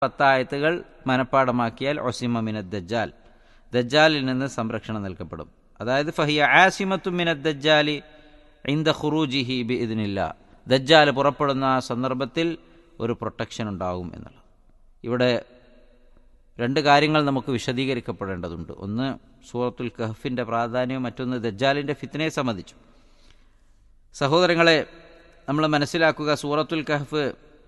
10 ആയത്തുകൾ മനഃപ്പാടമാക്കിയാൽ ഒസിമ മിനദ് ദജ്ജാൽ, ദജ്ജാലിൽ നിന്ന് സംരക്ഷണം നൽകപ്പെടും. അതായത് ഫഹിയ ആസിമത്തു മിനദ് ദജ്ജാലി ഇൻദ ഖുറൂജിഹി ബിഇദ്നില്ലാ, ദജ്ജാൽ പുറപ്പെടുന്ന സന്ദർഭത്തിൽ ഒരു പ്രൊട്ടക്ഷൻ ഉണ്ടാകും എന്നുള്ളത്. ഇവിടെ 2 കാര്യങ്ങൾ നമുക്ക് വിശദീകരിക്കപ്പെടേണ്ടതുണ്ട്. ഒന്ന് സൂറത്തുൽ കഹ്ഫിൻ്റെ പ്രാധാന്യവും, മറ്റൊന്ന് ദജ്ജാലിൻ്റെ ഫിത്നയെ സംബന്ധിച്ചു. സഹോദരങ്ങളെ, നമ്മൾ മനസ്സിലാക്കുക, സൂറത്തുൽ കഹ്ഫ്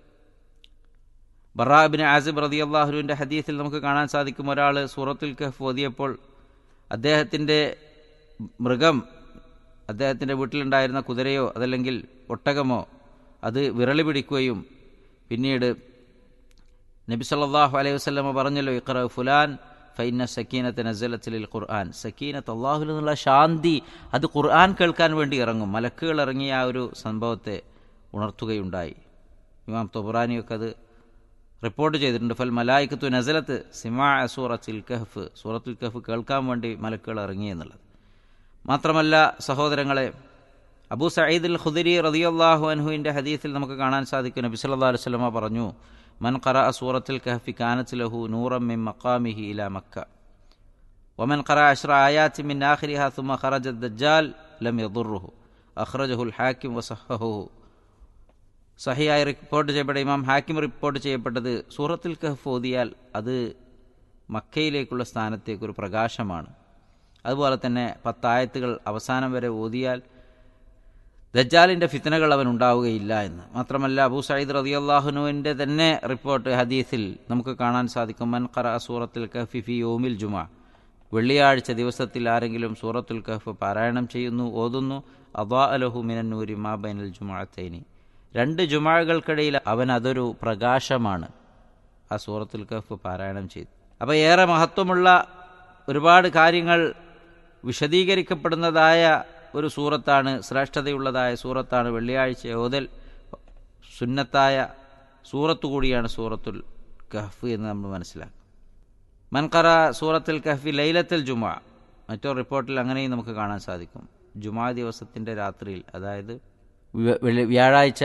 ബറാ ഇബ്നു ആസിബ് റളിയല്ലാഹുവിൻ്റെ ഹദീസിൽ നമുക്ക് കാണാൻ സാധിക്കും. ഒരാൾ സൂറത്തുൽ കഹ്ഫ് ഓതിയപ്പോൾ അദ്ദേഹത്തിൻ്റെ മൃഗം, അദ്ദേഹത്തിൻ്റെ വീട്ടിലുണ്ടായിരുന്ന കുതിരയോ അതല്ലെങ്കിൽ ഒട്ടകമോ അത് വിരളി പിടിക്കുകയും പിന്നീട് നബി സല്ലല്ലാഹു അലൈഹി വസല്ലമ പറഞ്ഞല്ലോ, ഇഖ്റ ഫുലാൻ ഫഇന്ന സക്കീനത നസലത് ലിൽ ഖുർആൻ, സക്കീനത്ത് അല്ലാഹുവിൽ നിന്നുള്ള ശാന്തി അത് ഖുർആൻ കേൾക്കാൻ വേണ്ടി ഇറങ്ങും. മലക്കുകൾ ഇറങ്ങിയ ആ ഒരു സംഭവത്തെ ഉണർത്തുകയുണ്ടായി. ഇമാം തൊബ്രാനിയൊക്കെ അത് റിപ്പോർട്ട് ചെയ്തിട്ടുണ്ട്. ഫൽ മലായികത്തു നസലത്ത് സിമാ സൂറത്തുൽ കഹ്ഫ്, സൂറത്തുൽ കഹ്ഫ് കേൾക്കാൻ വേണ്ടി മലക്കുകൾ ഇറങ്ങി എന്നുള്ളത്. മാത്രമല്ല സഹോദരങ്ങളെ, അബൂ സഈദ് അൽ ഖുദരി റളിയല്ലാഹു അൻഹുവിൻ്റെ ഹദീസിൽ നമുക്ക് കാണാൻ സാധിക്കും, നബി സല്ലല്ലാഹു അലൈഹി വസല്ലമ പറഞ്ഞു, മൻ ഖറഅ സൂറത്തുൽ കഹ്ഫി കാനത് ലഹു നൂറൻ മിൻ മഖാമിഹി ഇലാ മക്ക വമൻ ഖറഅ 10 ആയാതി മിൻ ആഖിരിഹാ സുമ്മ ഖറജ ദജ്ജാൽ ലം യദുർറുഹു അഖ്റജഹുൽ ഹാക്കിം വസഹഹഹു. സഹിയായി റിപ്പോർട്ട് ചെയ്യപ്പെട്ട ഇമാം ഹാക്കിം റിപ്പോർട്ട് ചെയ്യപ്പെട്ടത്, സൂറത്തുൽ കഹ്ഫ് ഓതിയാൽ അത് മക്കയിലേക്കുള്ള സ്ഥാനത്തേക്കൊരു പ്രകാശമാണ്. അതുപോലെ തന്നെ 10 ആയത്തുകൾ അവസാനം വരെ ഓതിയാൽ ദജ്ജാലിൻ്റെ ഫിത്നകൾ അവൻ ഉണ്ടാവുകയില്ല എന്ന്. മാത്രമല്ല അബൂ സഈദ് റളിയല്ലാഹുവിൻ്റെ തന്നെ റിപ്പോർട്ട് ഹദീസിൽ നമുക്ക് കാണാൻ സാധിക്കും, മൻ ഖറഅ സൂറത്തുൽ കഹ്ഫി ഫി യൗമിൽ ജുമുഅ, വെള്ളിയാഴ്ച ദിവസത്തിൽ ആരെങ്കിലും സൂറത്തുൽ കഹ്ഫ് പാരായണം ചെയ്യുന്നു, ഓതുന്നു, അദാഅ ലഹു മിനൻ നൂരി മാ ബൈനൽ ജുമുഅത്തൈനി, 2 ജുമുഅകൾക്കിടയിൽ അവൻ അതൊരു പ്രകാശമാണ് ആ സൂറത്തുൽ കഹ്ഫ് പാരായണം ചെയ്തു. അപ്പോൾ ഏറെ മഹത്വമുള്ള ഒരുപാട് കാര്യങ്ങൾ വിശദീകരിക്കപ്പെടുന്നതായ ഒരു സൂറത്താണ്, ശ്രേഷ്ഠതയുള്ളതായ സൂറത്താണ്. വെള്ളിയാഴ്ച ഓതൽ സുന്നത്തായ സൂറത്തു കൂടിയാണ് സൂറത്തുൽ കഹ്ഫ് എന്ന് നമ്മൾ മനസ്സിലാക്കും. മൻ ഖറഅ സൂറത്തുൽ കഹ്ഫി ലൈലത്തുൽ ജുമുഅ, മറ്റൊരു റിപ്പോർട്ടിൽ അങ്ങനെയും നമുക്ക് കാണാൻ സാധിക്കും. ജുമുഅ ദിവസത്തിൻ്റെ രാത്രിയിൽ, അതായത് വ്യാഴാഴ്ച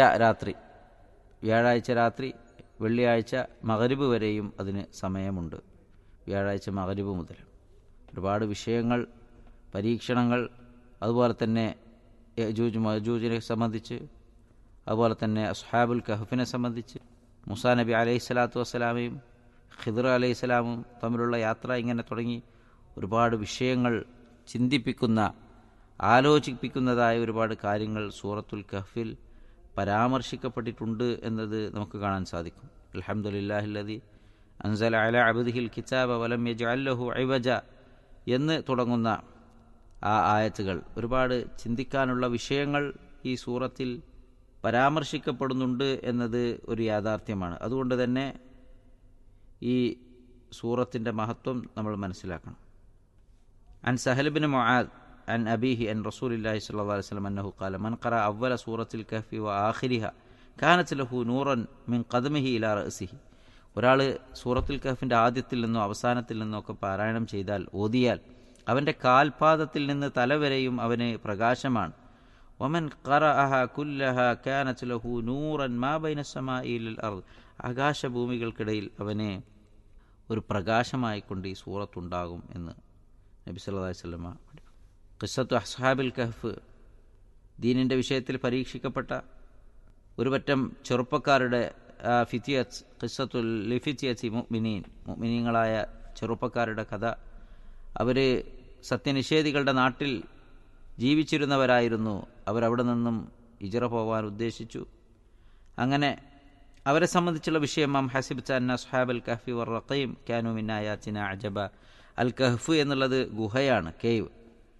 രാത്രി വെള്ളിയാഴ്ച മഗ്രിബ് വരെയും അതിന് സമയമുണ്ട്. വ്യാഴാഴ്ച മഗ്രിബ് മുതൽ ഒരുപാട് വിഷയങ്ങൾ, പരീക്ഷണങ്ങൾ, അതുപോലെ തന്നെ യജൂജ് മഅജൂജിനെ സംബന്ധിച്ച്, അതുപോലെ തന്നെ അസ്ഹാബുൽ കഹ്ഫിനെ സംബന്ധിച്ച്, മൂസാ നബി അലൈഹി സ്വലാത്തു വസ്സലാമയും ഖിദ്ർ അലൈഹി സ്വലാമും തമ്മിലുള്ള യാത്ര, ഇങ്ങനെ തുടങ്ങി ഒരുപാട് വിഷയങ്ങൾ ചിന്തിപ്പിക്കുന്ന, ആലോചിപ്പിക്കുന്നതായ ഒരുപാട് കാര്യങ്ങൾ സൂറത്തുൽ കഹ്ഫിൽ പരാമർശിക്കപ്പെട്ടിട്ടുണ്ട് എന്നത് നമുക്ക് കാണാൻ സാധിക്കും. അൽഹംദുലില്ലാഹില്ലദി അൻസല അലാ അബ്ദിഹിൽ കിതാബ വലം യജ്അൽ ലഹു ഇവജ എന്ന് തുടങ്ങുന്ന ആ ആയത്തുകൾ, ഒരുപാട് ചിന്തിക്കാനുള്ള വിഷയങ്ങൾ ഈ സൂറത്തിൽ പരാമർശിക്കപ്പെടുന്നുണ്ട് എന്നത് ഒരു യാഥാർത്ഥ്യമാണ്. അതുകൊണ്ട് തന്നെ ഈ സൂറത്തിൻ്റെ മഹത്വം നമ്മൾ മനസ്സിലാക്കണം. അൻ സഹൽ ബിൻ മുആദ് അൻ അബീഹി അൻ റസൂലില്ലാഹി സ്വല്ലല്ലാഹു അലൈഹി വസല്ലം അന്നഹു ഖാല മൻ ഖറഅ അവ്വല സൂറത്തുൽ കഹ്ഫി വ ആഖിരിഹാ കാനത് ലഹു നൂറൻ മിൻ ഖദമിഹി ഇലാ റഅസിഹി, ഒരാൾ സൂറത്തുൽ കഹ്ഫിൻ്റെ ആദ്യത്തിൽ നിന്നോ അവസാനത്തിൽ നിന്നോ ഒക്കെ പാരായണം ചെയ്താൽ, ഓതിയാൽ, അവൻ്റെ കാൽപാദത്തിൽ നിന്ന് തലവരെയും അവന് പ്രകാശമാണ്. വമൻ ഖറഅഹാ കുല്ലഹാ കാനത് ലഹു നൂറൻ മാ ബൈന സമാഇ ഇലൽ അർദ്, ആകാശഭൂമികൾക്കിടയിൽ അവനെ ഒരു പ്രകാശമായിക്കൊണ്ട് ഈ സൂറത്തുണ്ടാകും എന്ന് നബി സല്ലല്ലാഹു അലൈഹി വസല്ലം. ഖിസ്സത്തു അസ്ഹാബിൽ കഹ്ഫ്, ദീനിൻ്റെ വിഷയത്തിൽ പരീക്ഷിക്കപ്പെട്ട ഒരു പറ്റം ചെറുപ്പക്കാരുടെ ഫിത്തിയത്ത്, ഖിസ്സത്തുൽ ലിഫിത്തിയത്തി മുഅ്മിനീങ്ങളായ ചെറുപ്പക്കാരുടെ കഥ. അവർ സത്യനിഷേധികളുടെ നാട്ടിൽ ജീവിച്ചിരുന്നവരായിരുന്നു. അവരവിടെ നിന്നും ഹിജ്റ പോകാൻ ഉദ്ദേശിച്ചു. അങ്ങനെ അവരെ സംബന്ധിച്ചുള്ള വിഷയം, അം ഹസിബ്ത അന്ന അസ്ഹാബൽ കഹ്ഫി വറഖീം കാനൂ മിൻ ആയാതിനാ അജബ. അൽ കഹ്ഫ് എന്നുള്ളത് ഗുഹയാണ്, കേവ്.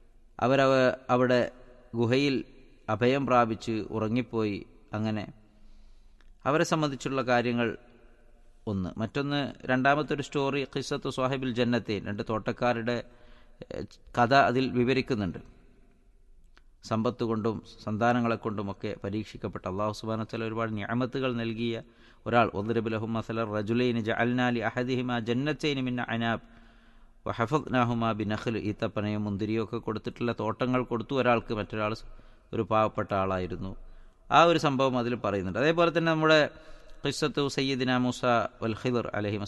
അവിടെ ഗുഹയിൽ അഭയം പ്രാപിച്ച് ഉറങ്ങിപ്പോയി. അങ്ങനെ അവരെ സംബന്ധിച്ചുള്ള കാര്യങ്ങൾ ഒന്ന്. മറ്റൊന്ന്, രണ്ടാമത്തൊരു സ്റ്റോറി ഖിസ്സത്തു സ്വാഹിബുൽ ജന്നത്തൈൻ, 2 തോട്ടക്കാരുടെ കഥ അതിൽ വിവരിക്കുന്നുണ്ട്. സമ്പത്ത് കൊണ്ടും സന്താനങ്ങളെ കൊണ്ടുമൊക്കെ പരീക്ഷിക്കപ്പെട്ട അല്ലാഹു സുബ്ഹാനഹു വ തആല ഒരുപാട് നിഅമത്തുകൾ നൽകിയ ഒരാൾ. വദ്രിബ് ലഹും മസല റജുലൈനി ജഅൽനാ ലി അഹദിഹിമാ ജന്നത്തൈനി മിൻ അനാബ് വഹഫദ്നാഹുമാ ബിനഖൽ, ഈത്തപ്പനയും മുന്തിരിയും ഒക്കെ കൊടുത്തിട്ടുള്ള തോട്ടങ്ങൾ കൊടുത്തു ഒരാൾക്ക്. മറ്റൊരാൾ ഒരു പാവപ്പെട്ട ആളായിരുന്നു. ആ ഒരു സംഭവം അതിൽ പറയുന്നുണ്ട്. അതേപോലെ തന്നെ നമ്മുടെ ഖിസ്സത്തു സയ്യിദിന മൂസ വൽ ഖിദർ അലൈഹി